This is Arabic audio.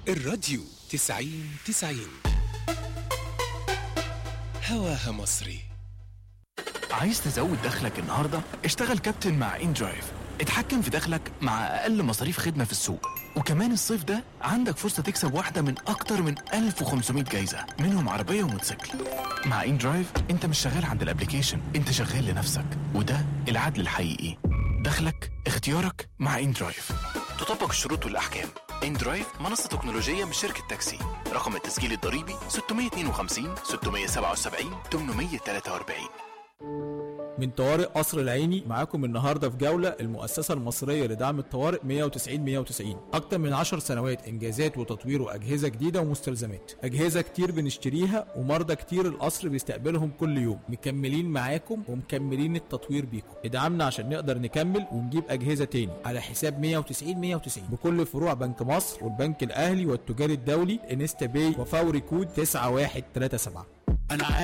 الراديو 90 هواها مصري. عايز تزود دخلك النهاردة؟ اشتغل كابتن مع إندرايف. اتحكم في دخلك مع أقل مصاريف خدمة في السوق. وكمان الصيف ده عندك فرصة تكسب واحدة من أكتر من 1500 جايزة، منهم عربية وموتوسيكل. مع إندرايف انت مش شغال عند الابليكيشن، انت شغال لنفسك، وده العدل الحقيقي. دخلك اختيارك مع إندرايف. تطبق الشروط والأحكام. إندرايف منصة تكنولوجية من شركة تاكسي. رقم التسجيل الضريبي 652 677 843. من طوارئ قصر العيني معاكم النهارده في جولة المؤسسة المصرية لدعم الطوارئ 190 أكتر من 10 سنوات إنجازات وتطوير وأجهزة جديدة ومستلزمات. أجهزة كتير بنشتريها ومرضى كتير القصر بيستقبلهم كل يوم. مكملين معاكم ومكملين التطوير بيكم. ادعمنا عشان نقدر نكمل ونجيب أجهزة تاني على حساب 190 بكل فروع بنك مصر والبنك الأهلي والتجاري الدولي انستا باي وفوري كود 9137. أنا